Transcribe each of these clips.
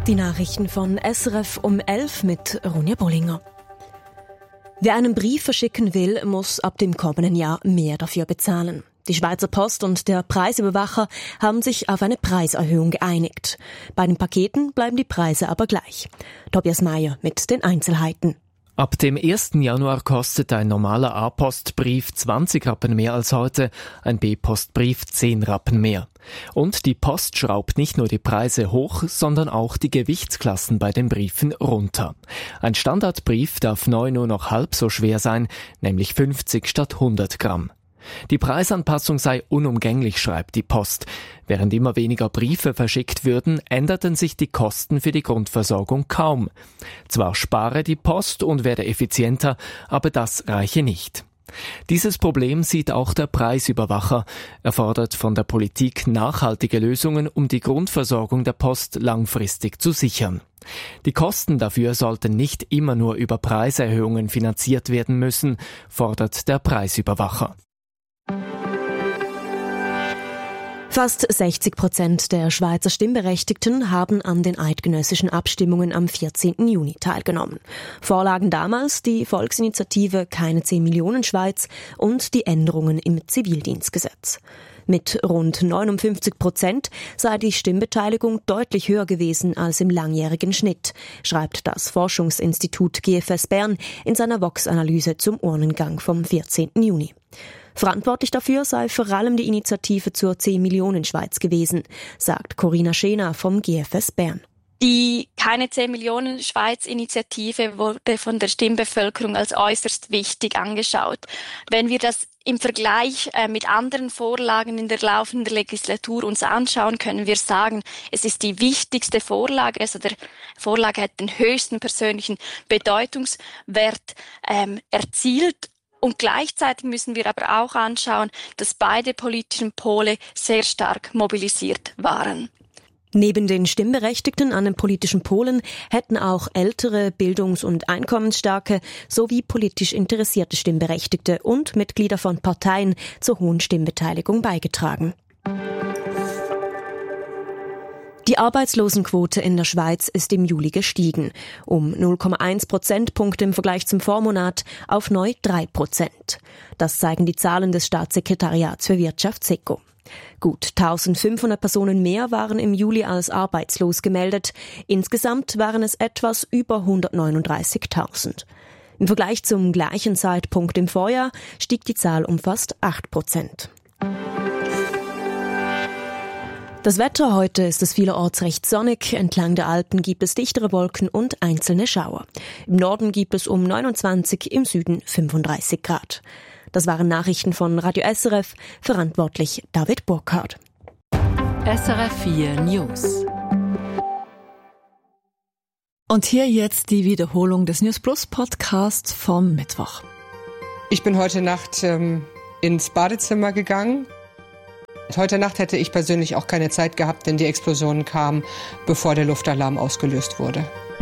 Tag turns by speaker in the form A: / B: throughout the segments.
A: Die Nachrichten von SRF um 11 mit Ronja Bollinger. Wer einen Brief verschicken will, muss ab dem kommenden Jahr mehr dafür bezahlen. Die Schweizer Post und der Preisüberwacher haben sich auf eine Preiserhöhung geeinigt. Bei den Paketen bleiben die Preise aber gleich. Tobias Meyer mit den Einzelheiten.
B: Ab dem 1. Januar kostet ein normaler A-Postbrief 20 Rappen mehr als heute, ein B-Postbrief 10 Rappen mehr. Und die Post schraubt nicht nur die Preise hoch, sondern auch die Gewichtsklassen bei den Briefen runter. Ein Standardbrief darf neu nur noch halb so schwer sein, nämlich 50 statt 100 Gramm. Die Preisanpassung sei unumgänglich, schreibt die Post. Während immer weniger Briefe verschickt würden, änderten sich die Kosten für die Grundversorgung kaum. Zwar spare die Post und werde effizienter, aber das reiche nicht. Dieses Problem sieht auch der Preisüberwacher. Er fordert von der Politik nachhaltige Lösungen, um die Grundversorgung der Post langfristig zu sichern. Die Kosten dafür sollten nicht immer nur über Preiserhöhungen finanziert werden müssen, fordert der Preisüberwacher.
A: Fast 60% der Schweizer Stimmberechtigten haben an den eidgenössischen Abstimmungen am 14. Juni teilgenommen. Vorlagen damals die Volksinitiative Keine 10 Millionen Schweiz und die Änderungen im Zivildienstgesetz. Mit rund 59% sei die Stimmbeteiligung deutlich höher gewesen als im langjährigen Schnitt, schreibt das Forschungsinstitut GFS Bern in seiner Vox-Analyse zum Urnengang vom 14. Juni. Verantwortlich dafür sei vor allem die Initiative zur 10 Millionen Schweiz gewesen, sagt Corinna Schener vom GFS Bern.
C: Die Keine 10 Millionen Schweiz-Initiative wurde von der Stimmbevölkerung als äußerst wichtig angeschaut. Wenn wir das im Vergleich mit anderen Vorlagen in der laufenden Legislatur uns anschauen, können wir sagen, es ist die wichtigste Vorlage, also der Vorlage hat den höchsten persönlichen Bedeutungswert erzielt. Und gleichzeitig müssen wir aber auch anschauen, dass beide politischen Pole sehr stark mobilisiert waren.
A: Neben den Stimmberechtigten an den politischen Polen hätten auch ältere, bildungs- und einkommensstarke sowie politisch interessierte Stimmberechtigte und Mitglieder von Parteien zur hohen Stimmbeteiligung beigetragen. Die Arbeitslosenquote in der Schweiz ist im Juli gestiegen, um 0,1 Prozentpunkte im Vergleich zum Vormonat auf neu 3%. Das zeigen die Zahlen des Staatssekretariats für Wirtschaft SECO. Gut 1500 Personen mehr waren im Juli als arbeitslos gemeldet. Insgesamt waren es etwas über 139.000. Im Vergleich zum gleichen Zeitpunkt im Vorjahr stieg die Zahl um fast 8%. Das Wetter: heute ist es vielerorts recht sonnig. Entlang der Alpen gibt es dichtere Wolken und einzelne Schauer. Im Norden gibt es um 29, im Süden 35 Grad. Das waren Nachrichten von Radio SRF, verantwortlich David Burkhardt.
D: SRF 4 News. Und hier jetzt die Wiederholung des News Plus Podcasts vom Mittwoch.
E: Ich bin heute Nacht ins Badezimmer gegangen. Heute Nacht hätte ich persönlich auch keine Zeit gehabt, denn die Explosion kam, bevor der Luftalarm ausgelöst wurde.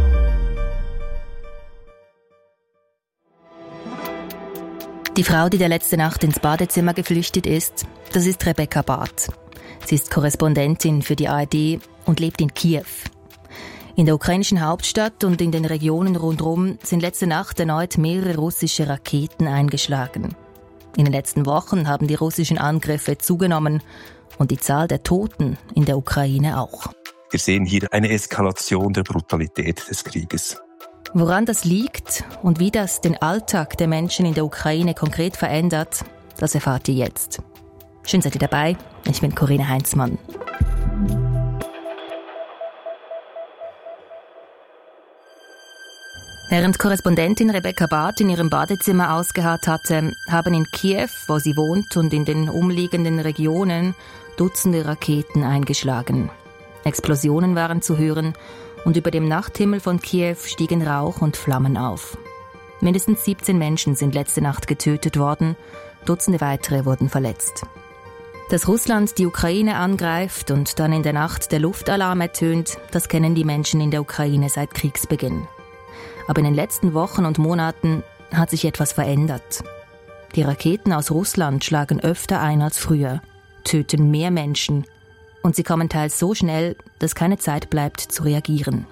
F: Die Frau, die der letzte Nacht ins Badezimmer geflüchtet ist, das ist Rebecca Barth. Sie ist Korrespondentin für die ARD und lebt in Kiew. In der ukrainischen Hauptstadt und in den Regionen rundherum sind letzte Nacht erneut mehrere russische Raketen eingeschlagen. In den letzten Wochen haben die russischen Angriffe zugenommen und die Zahl der Toten in der Ukraine auch.
G: Wir sehen hier eine Eskalation der Brutalität des Krieges.
F: Woran das liegt und wie das den Alltag der Menschen in der Ukraine konkret verändert, das erfahrt ihr jetzt. Schön seid ihr dabei. Ich bin Corinna Heinzmann. Während Korrespondentin Rebecca Barth in ihrem Badezimmer ausgeharrt hatte, haben in Kiew, wo sie wohnt, und in den umliegenden Regionen Dutzende Raketen eingeschlagen. Explosionen waren zu hören und über dem Nachthimmel von Kiew stiegen Rauch und Flammen auf. Mindestens 17 Menschen sind letzte Nacht getötet worden, Dutzende weitere wurden verletzt. Dass Russland die Ukraine angreift und dann in der Nacht der Luftalarm ertönt, das kennen die Menschen in der Ukraine seit Kriegsbeginn. Aber in den letzten Wochen und Monaten hat sich etwas verändert. Die Raketen aus Russland schlagen öfter ein als früher, töten mehr Menschen und sie kommen teils so schnell, dass keine Zeit bleibt zu reagieren.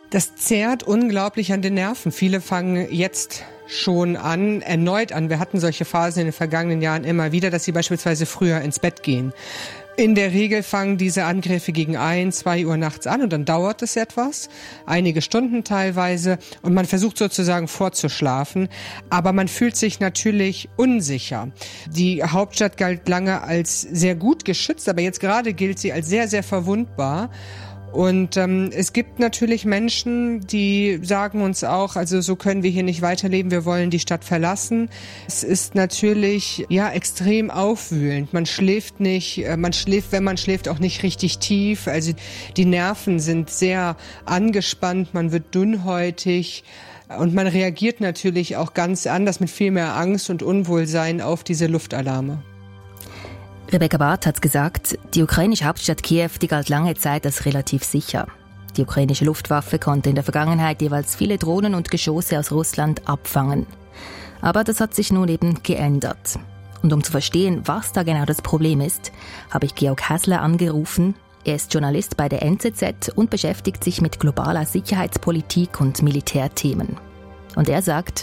E: Das zehrt unglaublich an den Nerven. Viele fangen jetzt schon erneut an. Wir hatten solche Phasen in den vergangenen Jahren immer wieder, dass sie beispielsweise früher ins Bett gehen. In der Regel fangen diese Angriffe gegen 1, 2 Uhr nachts an und dann dauert es etwas, einige Stunden teilweise, und man versucht sozusagen vorzuschlafen, aber man fühlt sich natürlich unsicher. Die Hauptstadt galt lange als sehr gut geschützt, aber jetzt gerade gilt sie als sehr, sehr verwundbar. Und es gibt natürlich Menschen, die sagen uns auch, also so können wir hier nicht weiterleben, wir wollen die Stadt verlassen. Es ist natürlich extrem aufwühlend. Man schläft nicht, wenn man schläft, auch nicht richtig tief. Also die Nerven sind sehr angespannt, man wird dünnhäutig. Und man reagiert natürlich auch ganz anders mit viel mehr Angst und Unwohlsein auf diese Luftalarme.
F: Rebecca Barth hat gesagt, die ukrainische Hauptstadt Kiew, die galt lange Zeit als relativ sicher. Die ukrainische Luftwaffe konnte in der Vergangenheit jeweils viele Drohnen und Geschosse aus Russland abfangen. Aber das hat sich nun eben geändert. Und um zu verstehen, was da genau das Problem ist, habe ich Georg Häsler angerufen. Er ist Journalist bei der NZZ und beschäftigt sich mit globaler Sicherheitspolitik und Militärthemen. Und er sagt: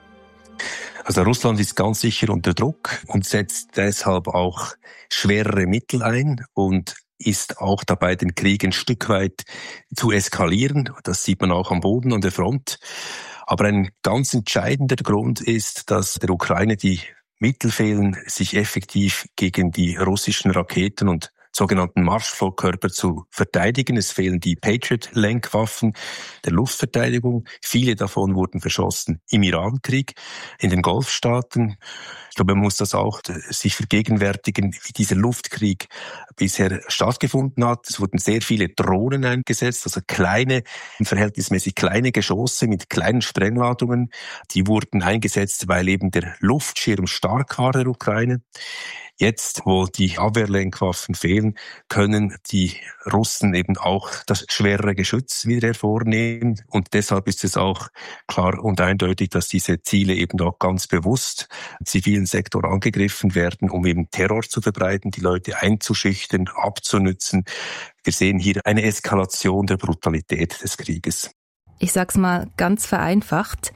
G: Also Russland ist ganz sicher unter Druck und setzt deshalb auch schwerere Mittel ein und ist auch dabei, den Krieg ein Stück weit zu eskalieren. Das sieht man auch am Boden an der Front. Aber ein ganz entscheidender Grund ist, dass der Ukraine die Mittel fehlen, sich effektiv gegen die russischen Raketen und sogenannten Marschflugkörper zu verteidigen. Es fehlen die Patriot-Lenkwaffen der Luftverteidigung. Viele davon wurden verschossen im Irankrieg, in den Golfstaaten. Ich glaube, man muss das auch sich vergegenwärtigen, wie dieser Luftkrieg bisher stattgefunden hat. Es wurden sehr viele Drohnen eingesetzt, also verhältnismäßig kleine Geschosse mit kleinen Sprengladungen. Die wurden eingesetzt, weil eben der Luftschirm stark war der Ukraine. Jetzt, wo die Abwehrlenkwaffen fehlen, können die Russen eben auch das schwerere Geschütz wieder hervornehmen. Und deshalb ist es auch klar und eindeutig, dass diese Ziele eben auch ganz bewusst im zivilen Sektor angegriffen werden, um eben Terror zu verbreiten, die Leute einzuschüchtern, abzunützen. Wir sehen hier eine Eskalation der Brutalität des Krieges.
F: Ich sag's mal ganz vereinfacht.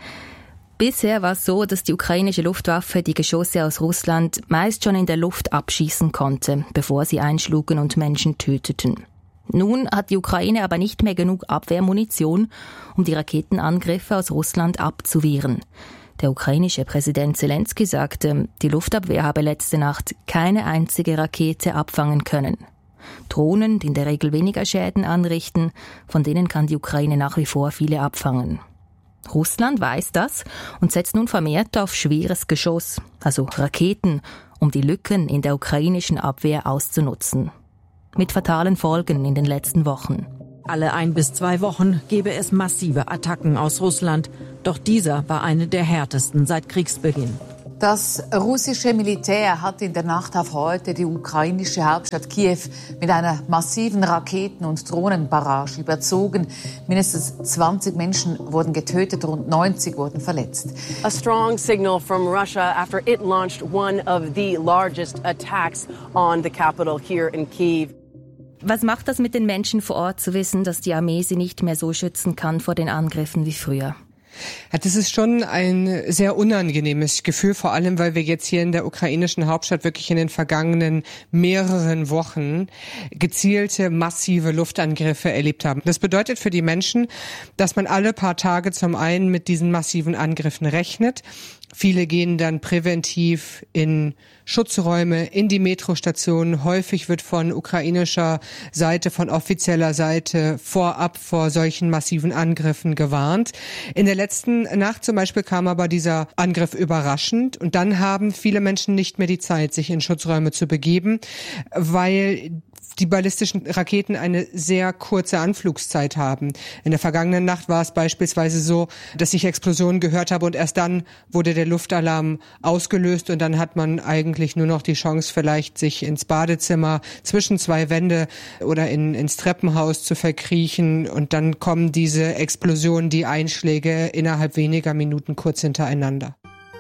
F: Bisher war es so, dass die ukrainische Luftwaffe die Geschosse aus Russland meist schon in der Luft abschießen konnte, bevor sie einschlugen und Menschen töteten. Nun hat die Ukraine aber nicht mehr genug Abwehrmunition, um die Raketenangriffe aus Russland abzuwehren. Der ukrainische Präsident Zelensky sagte, die Luftabwehr habe letzte Nacht keine einzige Rakete abfangen können. Drohnen, die in der Regel weniger Schäden anrichten, von denen kann die Ukraine nach wie vor viele abfangen. Russland weiß das und setzt nun vermehrt auf schweres Geschoss, also Raketen, um die Lücken in der ukrainischen Abwehr auszunutzen. Mit fatalen Folgen in den letzten Wochen.
H: Alle 1 bis 2 Wochen gebe es massive Attacken aus Russland. Doch dieser war eine der härtesten seit Kriegsbeginn.
I: Das russische Militär hat in der Nacht auf heute die ukrainische Hauptstadt Kiew mit einer massiven Raketen- und Drohnenbarrage überzogen. Mindestens 20 Menschen wurden getötet, rund 90 wurden verletzt.
J: A strong signal from Russia after it launched one of the largest attacks on the capital here in Kyiv.
F: Was macht das mit den Menschen vor Ort zu wissen, dass die Armee sie nicht mehr so schützen kann vor den Angriffen wie früher?
E: Ja, das ist schon ein sehr unangenehmes Gefühl, vor allem, weil wir jetzt hier in der ukrainischen Hauptstadt wirklich in den vergangenen mehreren Wochen gezielte, massive Luftangriffe erlebt haben. Das bedeutet für die Menschen, dass man alle paar Tage zum einen mit diesen massiven Angriffen rechnet. Viele gehen dann präventiv in Schutzräume, in die Metrostationen. Häufig wird von ukrainischer Seite, von offizieller Seite vorab vor solchen massiven Angriffen gewarnt. In der letzten Nacht zum Beispiel kam aber dieser Angriff überraschend und dann haben viele Menschen nicht mehr die Zeit, sich in Schutzräume zu begeben, weil die ballistischen Raketen eine sehr kurze Anflugszeit haben. In der vergangenen Nacht war es beispielsweise so, dass ich Explosionen gehört habe und erst dann wurde der Luftalarm ausgelöst und dann hat man eigentlich nur noch die Chance, vielleicht sich ins Badezimmer zwischen 2 Wände oder ins Treppenhaus zu verkriechen und dann kommen diese Explosionen, die Einschläge innerhalb weniger Minuten kurz hintereinander.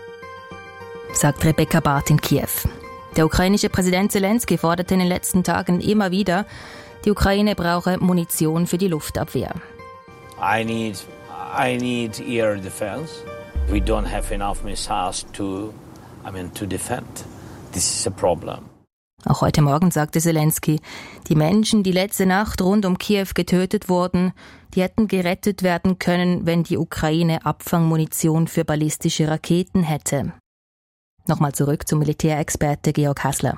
F: Sagt Rebecca Barth in Kiew. Der ukrainische Präsident Zelensky forderte in den letzten Tagen immer wieder, die Ukraine brauche Munition für die Luftabwehr.
K: I need air defense. We don't have enough missiles to defend. This is a problem.
F: Auch heute Morgen sagte Zelensky, die Menschen, die letzte Nacht rund um Kiew getötet wurden, die hätten gerettet werden können, wenn die Ukraine Abfangmunition für ballistische Raketen hätte. Nochmal zurück zum Militärexperte Georg Hassler.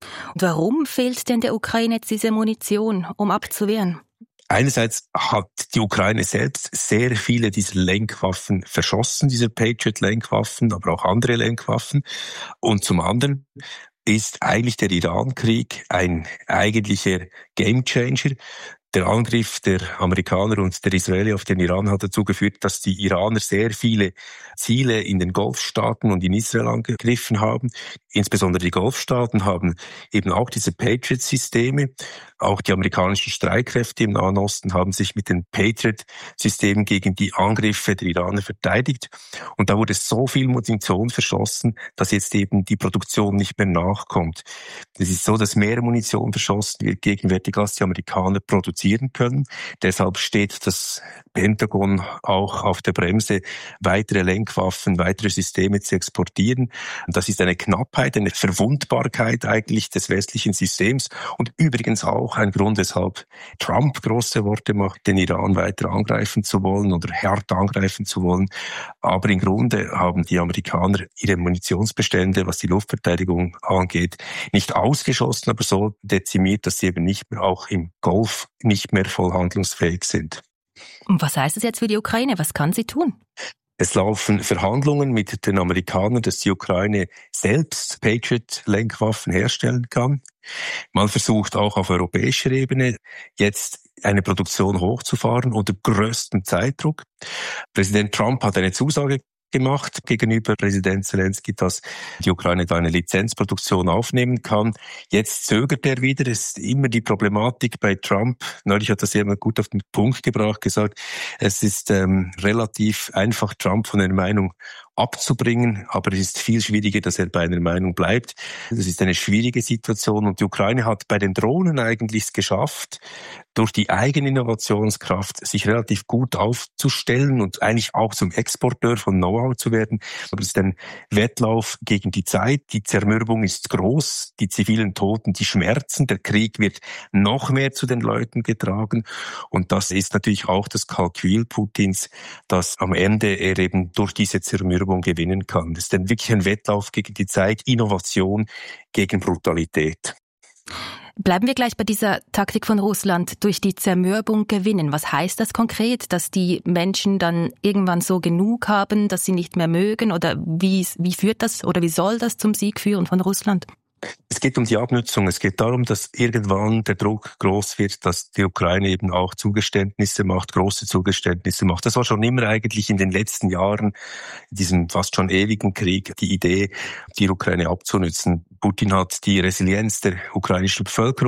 F: Warum fehlt denn der Ukraine jetzt diese Munition, um abzuwehren?
G: Einerseits hat die Ukraine selbst sehr viele dieser Lenkwaffen verschossen, diese Patriot-Lenkwaffen, aber auch andere Lenkwaffen. Und zum anderen ist eigentlich der Iran-Krieg ein eigentlicher Gamechanger. Der Angriff der Amerikaner und der Israelis auf den Iran hat dazu geführt, dass die Iraner sehr viele Ziele in den Golfstaaten und in Israel angegriffen haben. Insbesondere die Golfstaaten haben eben auch diese Patriot-Systeme. Auch die amerikanischen Streitkräfte im Nahen Osten haben sich mit den Patriot-Systemen gegen die Angriffe der Iraner verteidigt. Und da wurde so viel Munition verschossen, dass jetzt eben die Produktion nicht mehr nachkommt. Es ist so, dass mehr Munition verschossen wird gegenwärtig, als die Amerikaner produzieren können. Deshalb steht das Pentagon auch auf der Bremse, weitere Lenkwaffen, weitere Systeme zu exportieren. Und das ist eine Knappheit, eine Verwundbarkeit eigentlich des westlichen Systems und übrigens auch ein Grund, weshalb Trump große Worte macht, den Iran weiter angreifen zu wollen oder hart angreifen zu wollen. Aber im Grunde haben die Amerikaner ihre Munitionsbestände, was die Luftverteidigung angeht, nicht ausgeschossen, aber so dezimiert, dass sie eben nicht mehr auch im Golf nicht mehr voll handlungsfähig sind.
F: Und was heißt das jetzt für die Ukraine? Was kann sie tun?
G: Es laufen Verhandlungen mit den Amerikanern, dass die Ukraine selbst Patriot-Lenkwaffen herstellen kann. Man versucht auch auf europäischer Ebene jetzt eine Produktion hochzufahren unter größtem Zeitdruck. Präsident Trump hat eine Zusage gemacht gegenüber Präsident Zelensky, dass die Ukraine da eine Lizenzproduktion aufnehmen kann. Jetzt zögert er wieder. Es ist immer die Problematik bei Trump. Neulich hat das jemand gut auf den Punkt gebracht, gesagt, es ist relativ einfach, Trump von einer Meinung abzubringen, aber es ist viel schwieriger, dass er bei einer Meinung bleibt. Das ist eine schwierige Situation und die Ukraine hat bei den Drohnen eigentlich es geschafft, durch die eigene Innovationskraft sich relativ gut aufzustellen und eigentlich auch zum Exporteur von Know-how zu werden. Aber es ist ein Wettlauf gegen die Zeit. Die Zermürbung ist groß, die zivilen Toten, die Schmerzen. Der Krieg wird noch mehr zu den Leuten getragen. Und das ist natürlich auch das Kalkül Putins, dass am Ende er eben durch diese Zermürbung gewinnen kann. Das ist dann wirklich ein Wettlauf gegen die Zeit, Innovation gegen Brutalität.
F: Bleiben wir gleich bei dieser Taktik von Russland, durch die Zermürbung gewinnen. Was heißt das konkret, dass die Menschen dann irgendwann so genug haben, dass sie nicht mehr mögen? Oder wie führt das oder wie soll das zum Sieg führen von Russland?
G: Es geht um die Abnutzung. Es geht darum, dass irgendwann der Druck groß wird, dass die Ukraine eben auch Zugeständnisse macht, große Zugeständnisse macht. Das war schon immer eigentlich in den letzten Jahren, in diesem fast schon ewigen Krieg, die Idee, die Ukraine abzunützen. Putin hat die Resilienz der ukrainischen Bevölkerung